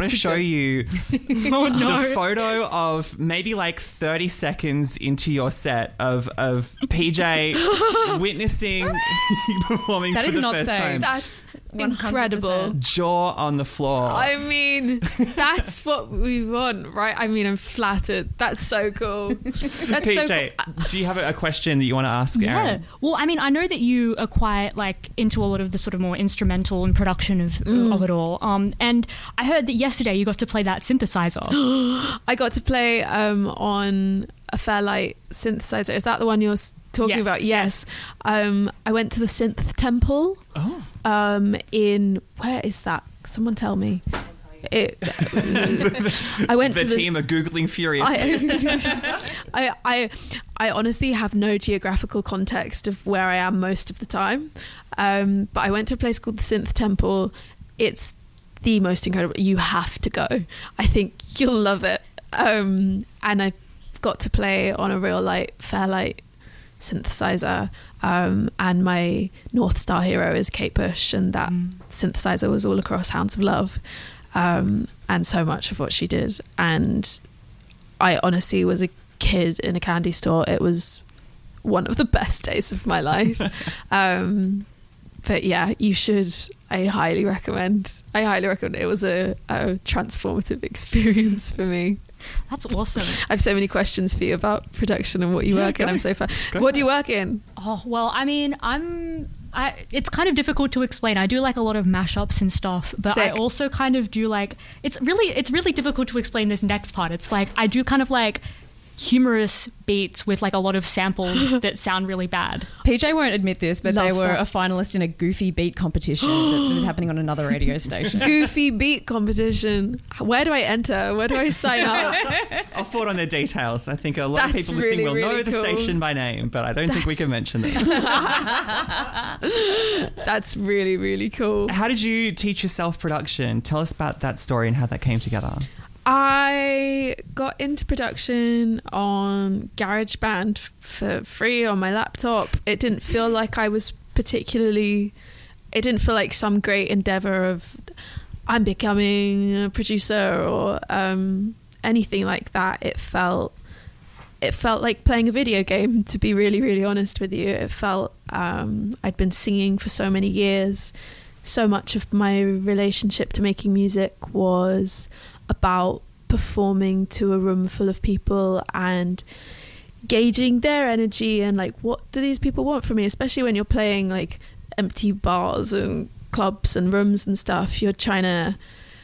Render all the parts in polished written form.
to show you the photo of maybe like 30 seconds into your set of PJ witnessing you performing that for is the not first staged. time. That's 100%. incredible. Jaw on the floor. I mean, that's what we want, right? I mean, I'm flattered. That's so cool. That's PJ, so cool. do you have a question that you want to ask Erin? Yeah. Well, I mean, I know that you are quite like into a lot of the sort of more instrumental and production of it all. And I heard that yesterday you got to play that synthesizer. I got to play on a Fairlight synthesizer. Is that the one you're talking about? Yes. I went to the Synth Temple. Oh. In where is that? Someone tell me. I went the to the team are googling furiously. I honestly have no geographical context of where I am most of the time, but I went to a place called the Synth Temple. It's the most incredible. You have to go. I think you'll love it. And I got to play on a real Fairlight synthesizer, and my North Star hero is Kate Bush, and that synthesizer was all across Hounds of Love, and so much of what she did. And I honestly was a kid in a candy store. It was one of the best days of my life. But yeah, you should. I highly recommend. It was a transformative experience for me. That's awesome. I have so many questions for you about production and what you work in. I'm so fun. What do you work in? Oh, well, I mean, it's kind of difficult to explain. I do like a lot of mashups and stuff, but Sick. I also kind of do like, it's really difficult to explain this next part. It's like, I do kind of like humorous beats with like a lot of samples that sound really bad. PJ won't admit this, but Love they were that. a finalist in a Goofy beat competition that was happening on another radio station. Goofy beat competition. Where do I enter? Where do I sign up? I'll forward on their details. I think a lot of That's people listening will really, know really the cool. station by name, but I don't think we can mention them. That's really, really cool. How did you teach yourself production? Tell us about that story and how that came together. I got into production on GarageBand for free on my laptop. It didn't feel like I was it didn't feel like some great endeavor of I'm becoming a producer or anything like that. It felt like playing a video game, to be really, really honest with you. It felt I'd been singing for so many years. So much of my relationship to making music was about performing to a room full of people and gauging their energy and like, what do these people want from me, especially when you're playing like empty bars and clubs and rooms and stuff. You're just trying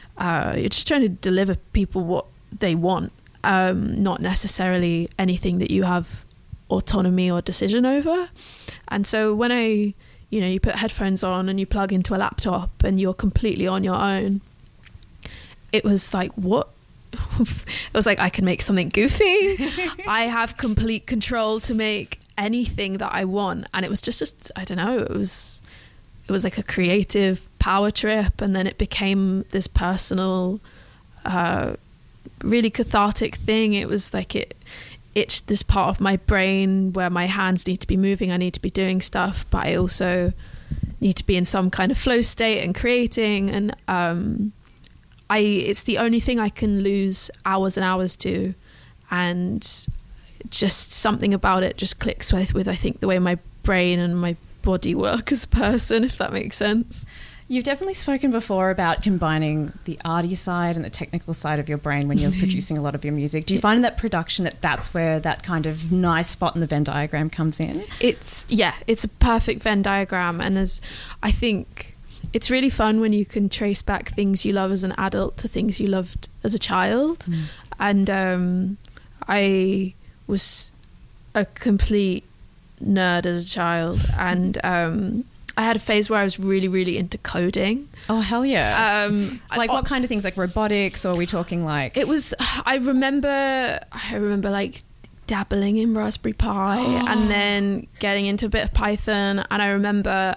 to deliver people what they want, not necessarily anything that you have autonomy or decision over. And so when you put headphones on and you plug into a laptop and you're completely on your own, it was like, what? It was like, I can make something goofy. I have complete control to make anything that I want. And it was just I don't know, it was like a creative power trip. And then it became this personal, really cathartic thing. It was like it itched this part of my brain where my hands need to be moving. I need to be doing stuff, but I also need to be in some kind of flow state and creating. And, it's the only thing I can lose hours and hours to, and just something about it just clicks with I think the way my brain and my body work as a person, if that makes sense. You've definitely spoken before about combining the arty side and the technical side of your brain when you're producing a lot of your music. Do you find in that production that's where that kind of nice spot in the Venn diagram comes in? It's a perfect Venn diagram, and as I think it's really fun when you can trace back things you love as an adult to things you loved as a child. And I was a complete nerd as a child, and I had a phase where I was really, really into coding. Oh, hell yeah. Like what kind of things, like robotics, or are we talking like... It was, I remember like dabbling in Raspberry Pi and then getting into a bit of Python. And I remember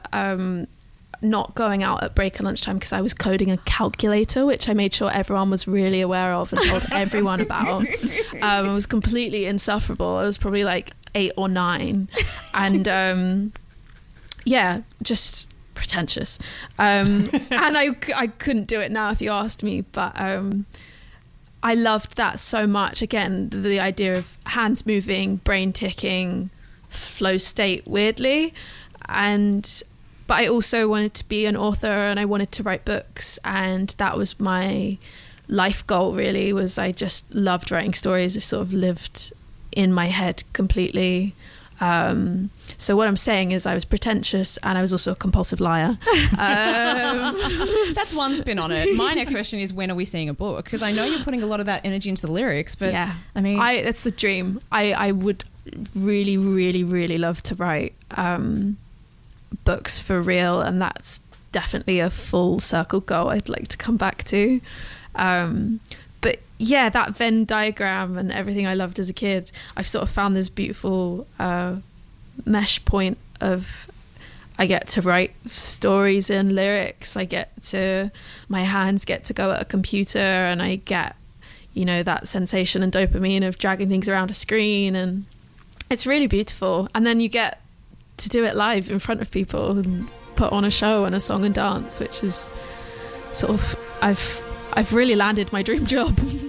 not going out at break and lunchtime because I was coding a calculator, which I made sure everyone was really aware of and told everyone about. It was completely insufferable. I was probably like 8 or 9. And... yeah, just pretentious. And I couldn't do it now if you asked me, but I loved that so much. Again, the idea of hands moving, brain ticking, flow state weirdly. But I also wanted to be an author, and I wanted to write books, and that was my life goal really. Was I just loved writing stories. It sort of lived in my head completely. So what I'm saying is I was pretentious, and I was also a compulsive liar. That's one spin on it. My next question is, when are we seeing a book? Because I know you're putting a lot of that energy into the lyrics, but yeah, I mean, it's the dream. I would really, really, really love to write books for real, and that's definitely a full circle goal I'd like to come back to. But yeah, that Venn diagram and everything I loved as a kid, I've sort of found this beautiful mesh point of, I get to write stories and lyrics, my hands get to go at a computer, and I get, that sensation and dopamine of dragging things around a screen, and it's really beautiful. And then you get to do it live in front of people and put on a show and a song and dance, which is sort of, I've really landed my dream job.